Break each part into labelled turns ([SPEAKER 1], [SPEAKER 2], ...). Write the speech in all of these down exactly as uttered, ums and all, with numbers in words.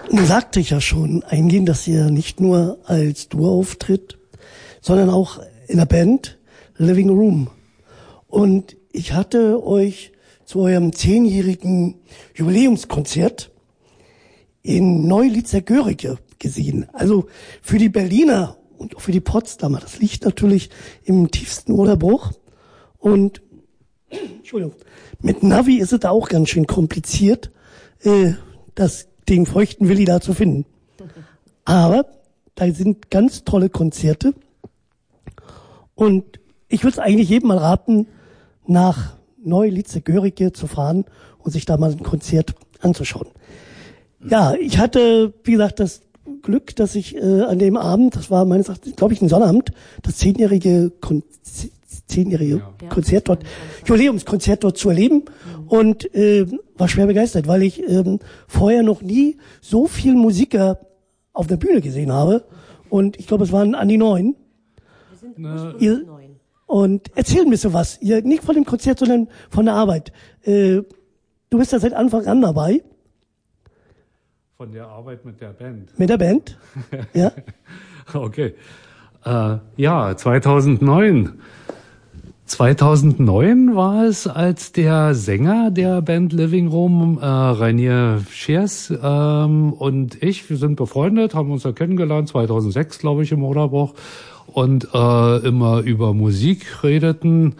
[SPEAKER 1] Nun sagte ich ja schon eingehend, dass ihr nicht nur als Duo auftritt, sondern auch in der Band Living Room. Und ich hatte euch zu eurem zehnjährigen Jubiläumskonzert in Neu-Lizergörige gesehen. Also für die Berliner und auch für die Potsdamer. Das liegt natürlich im tiefsten Oderbruch. Und Entschuldigung, mit Navi ist es da auch ganz schön kompliziert, äh, das, den feuchten Willi da zu finden. Aber da sind ganz tolle Konzerte. Und ich würde es eigentlich jedem mal raten, nach Neu-Lizergörige zu fahren und sich da mal ein Konzert anzuschauen. Ja, ich hatte, wie gesagt, das Glück, dass ich äh, an dem Abend, das war meines Erachtens, glaube ich, ein Sonnabend, das zehnjährige, Kon- zehnjährige ja. Konzert dort, Jubiläumskonzert dort zu erleben mhm. und äh, war schwer begeistert, weil ich ähm, vorher noch nie so viel Musiker auf der Bühne gesehen habe. Und ich glaube, es waren an die neun.
[SPEAKER 2] Wir sind Na,
[SPEAKER 1] ihr, neun. Und erzähl ein bisschen was. Ihr, nicht von dem Konzert, sondern von der Arbeit. Äh, du bist ja seit Anfang an dabei.
[SPEAKER 3] Von der Arbeit mit der Band.
[SPEAKER 1] Mit der Band, ja.
[SPEAKER 3] Okay. Äh, ja, zweitausendneun. zweitausendneun war es, als der Sänger der Band Living Room, äh, Rainier Schers, ähm, und ich, wir sind befreundet, haben uns ja kennengelernt, zweitausendsechs, glaube ich, im Oderbruch, und äh, immer über Musik redeten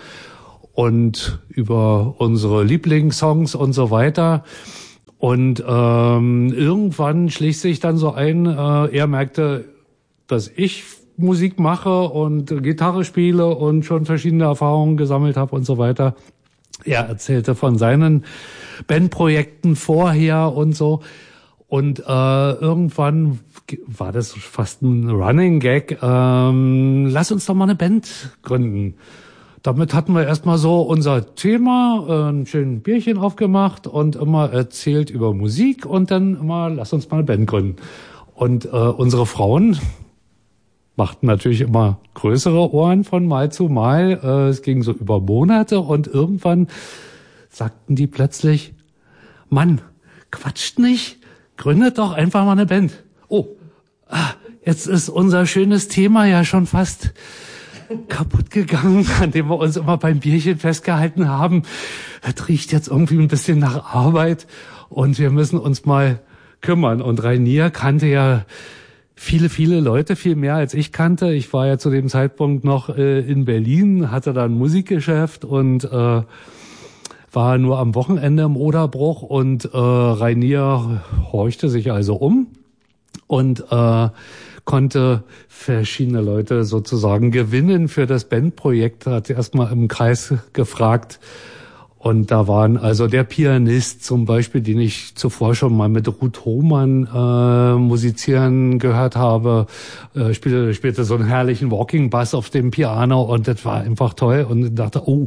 [SPEAKER 3] und über unsere Lieblingssongs und so weiter. Und ähm, irgendwann schlich sich dann so ein, äh, er merkte, dass ich Musik mache und Gitarre spiele und schon verschiedene Erfahrungen gesammelt habe und so weiter. Er erzählte von seinen Bandprojekten vorher und so. Und äh, irgendwann war das fast ein Running Gag. Ähm, lass uns doch mal eine Band gründen. Damit hatten wir erstmal so unser Thema, äh, ein schönes Bierchen aufgemacht und immer erzählt über Musik und dann immer, lass uns mal eine Band gründen. Und äh, unsere Frauen machten natürlich immer größere Ohren von Mal zu Mal. Äh, es ging so über Monate und irgendwann sagten die plötzlich, Mann, quatscht nicht, gründet doch einfach mal eine Band. Oh, ah, jetzt ist unser schönes Thema ja schon fast kaputt gegangen, an dem wir uns immer beim Bierchen festgehalten haben. Das riecht jetzt irgendwie ein bisschen nach Arbeit und wir müssen uns mal kümmern. Und Rainier kannte ja viele, viele Leute, viel mehr als ich kannte. Ich war ja zu dem Zeitpunkt noch äh, in Berlin, hatte da ein Musikgeschäft und äh, war nur am Wochenende im Oderbruch und äh, Rainier horchte sich also um und äh, konnte verschiedene Leute sozusagen gewinnen für das Bandprojekt, hat erstmal im Kreis gefragt. Und da waren also der Pianist zum Beispiel, den ich zuvor schon mal mit Ruth Hohmann äh, musizieren gehört habe, äh, spielte, spielte so einen herrlichen Walking Bass auf dem Piano und das war einfach toll und ich dachte, oh,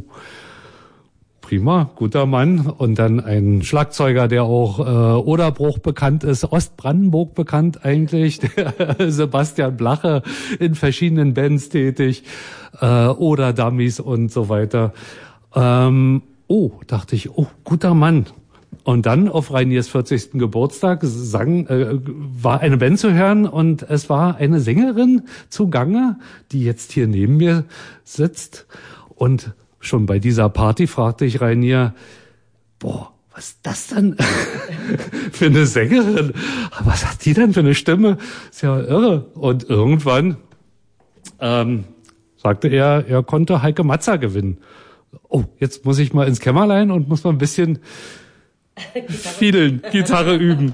[SPEAKER 3] prima, guter Mann. Und dann ein Schlagzeuger, der auch äh, Oderbruch bekannt ist, Ostbrandenburg bekannt eigentlich, der Sebastian Blache, in verschiedenen Bands tätig, äh, oder Dummies und so weiter. Ähm, oh, dachte ich, oh, guter Mann. Und dann auf Rainiers vierzigsten Geburtstag sang, äh, war eine Band zu hören und es war eine Sängerin zugange, die jetzt hier neben mir sitzt. Und schon bei dieser Party fragte ich Rainier, boah, was ist das denn für eine Sängerin? Was hat die denn für eine Stimme? Ist ja irre. Und irgendwann ähm, sagte er, er konnte Heike Matzer gewinnen. Oh, jetzt muss ich mal ins Kämmerlein und muss mal ein bisschen fiedeln, Gitarre üben.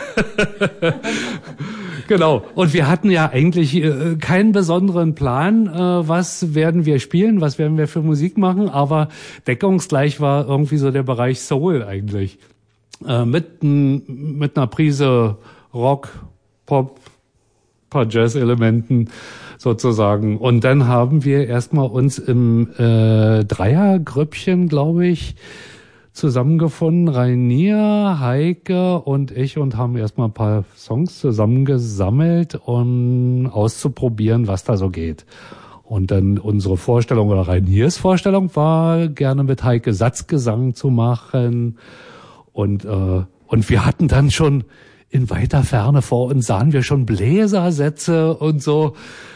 [SPEAKER 3] Genau. Und wir hatten ja eigentlich äh, keinen besonderen Plan, äh, was werden wir spielen, was werden wir für Musik machen, aber deckungsgleich war irgendwie so der Bereich Soul eigentlich. Äh, mit, n, mit einer Prise Rock, Pop, paar Jazz-Elementen sozusagen. Und dann haben wir erstmal uns im äh, Dreiergrüppchen, glaube ich, zusammengefunden, Rainier, Heike und ich, und haben erstmal ein paar Songs zusammengesammelt, um auszuprobieren, was da so geht. Und dann unsere Vorstellung oder Rainiers Vorstellung war, gerne mit Heike Satzgesang zu machen. Und äh, und wir hatten dann schon in weiter Ferne vor uns sahen wir schon Bläsersätze und so.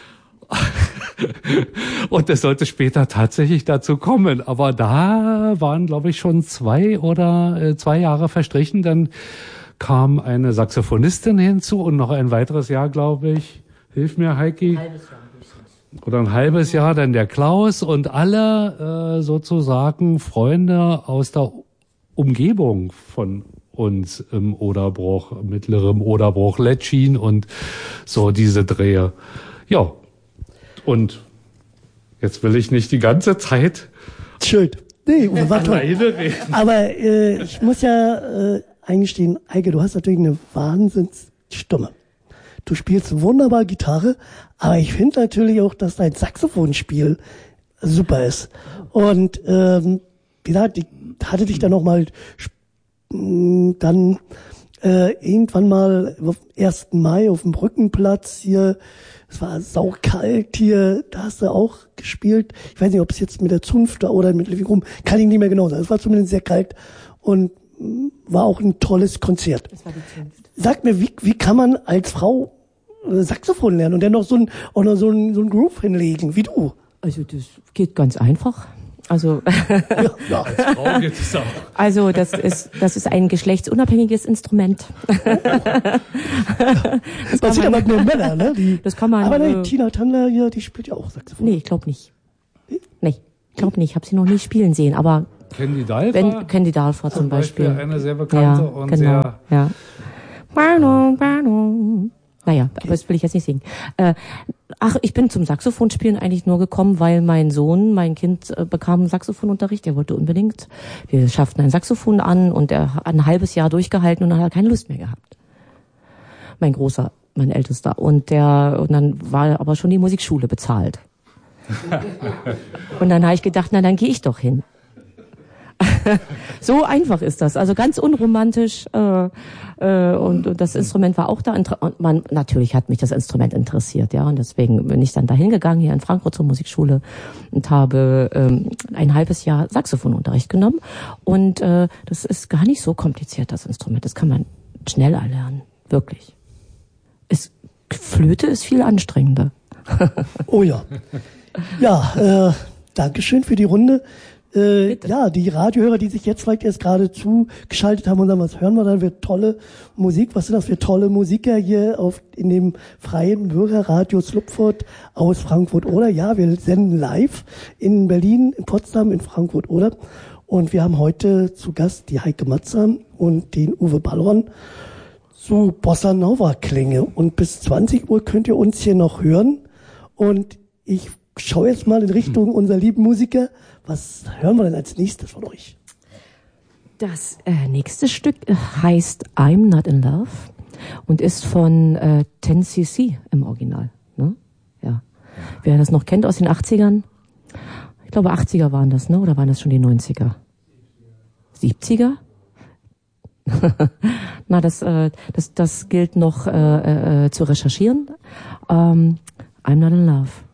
[SPEAKER 3] Und es sollte später tatsächlich dazu kommen. Aber da waren, glaube ich, schon zwei oder äh, zwei Jahre verstrichen. Dann kam eine Saxophonistin hinzu und noch ein weiteres Jahr, glaube ich. Hilf mir, Heiki. Halbes Jahr. Oder ein halbes Jahr, dann der Klaus und alle äh, sozusagen Freunde aus der Umgebung von uns im Oderbruch, mittlerem Oderbruch, Letschin und so diese Drehe. Ja, und jetzt will ich nicht die ganze Zeit
[SPEAKER 1] Schön. Nee, war toll.
[SPEAKER 3] reden.
[SPEAKER 1] Aber äh, ich muss ja äh, eingestehen, Eike, du hast natürlich eine Wahnsinnsstimme. Du spielst wunderbar Gitarre, aber ich finde natürlich auch, dass dein Saxophonspiel super ist. Und ähm, wie gesagt, ich hatte dich dann noch mal dann äh, irgendwann mal am ersten Mai auf dem Brückenplatz hier, es war saukalt hier, da hast du auch gespielt. Ich weiß nicht, ob es jetzt mit der Zunft oder mit Living Room, kann ich nicht mehr genau sagen. Es war zumindest sehr kalt und war auch ein tolles Konzert.
[SPEAKER 2] Das war die Zunft.
[SPEAKER 1] Sag mir, wie, wie kann man als Frau Saxophon lernen und dann noch so ein, auch noch so ein, so ein Groove hinlegen, wie du?
[SPEAKER 2] Also das geht ganz einfach. Also,
[SPEAKER 1] ja, ja.
[SPEAKER 3] Als Frau geht es auch.
[SPEAKER 2] Also das ist das ist ein geschlechtsunabhängiges Instrument.
[SPEAKER 1] Das passiert aber nur Männer, ne? Die,
[SPEAKER 2] das kann man.
[SPEAKER 1] Aber nee,
[SPEAKER 2] äh,
[SPEAKER 1] Tina Tandler hier, die spielt ja auch Saxophon.
[SPEAKER 2] Nee, ich glaube nicht. Nee, ich glaube nicht. Ich habe sie noch nie spielen sehen, aber
[SPEAKER 3] Candy Dalfa,
[SPEAKER 2] wenn Candy Dalfa zum,
[SPEAKER 3] zum Beispiel,
[SPEAKER 2] Beispiel.
[SPEAKER 3] eine sehr bekannte
[SPEAKER 2] Ja,
[SPEAKER 3] und
[SPEAKER 2] genau.
[SPEAKER 3] sehr
[SPEAKER 2] Ja. Pardon, pardon. Naja, aber das will ich jetzt nicht singen. Äh, ach, ich bin zum Saxophonspielen eigentlich nur gekommen, weil mein Sohn, mein Kind, äh, bekam Saxophonunterricht. Er wollte unbedingt. Wir schafften ein Saxophon an und er hat ein halbes Jahr durchgehalten und dann hat er keine Lust mehr gehabt. Mein Großer, mein Ältester. Und der, und dann war aber schon die Musikschule bezahlt. Und dann habe ich gedacht, na, dann gehe ich doch hin. So einfach ist das, also ganz unromantisch äh, äh, und, und das Instrument war auch da und man natürlich hat mich das Instrument interessiert, ja, und deswegen bin ich dann dahin gegangen hier in Frankfurt zur Musikschule und habe ähm, ein halbes Jahr Saxophonunterricht genommen und äh, das ist gar nicht so kompliziert, das Instrument, das kann man schnell erlernen, wirklich. Es, Flöte ist viel anstrengender.
[SPEAKER 1] Oh ja. Ja, äh, Dankeschön für die Runde. Äh, ja, die Radiohörer, die sich jetzt vielleicht erst gerade zugeschaltet haben und sagen, was hören wir da für tolle Musik? Was sind das für tolle Musiker hier auf in dem freien Bürgerradio Slupfort aus Frankfurt oder? Ja, wir senden live in Berlin, in Potsdam, in Frankfurt oder? Und wir haben heute zu Gast die Heike Matzer und den Uwe Ballron zu Bossa Nova Klänge. Und bis zwanzig Uhr könnt ihr uns hier noch hören. Und ich schaue jetzt mal in Richtung unserer lieben Musiker. Was hören wir denn als nächstes von euch?
[SPEAKER 2] Das äh, nächste Stück heißt I'm Not in Love und ist von äh, ten C C im Original. Ne? Ja. Wer das noch kennt aus den achtzigern? Ich glaube achtziger waren das, ne? Oder waren das schon die neunziger? siebziger? Na, das, äh, das, das gilt noch äh, äh, zu recherchieren. Ähm, I'm Not in Love.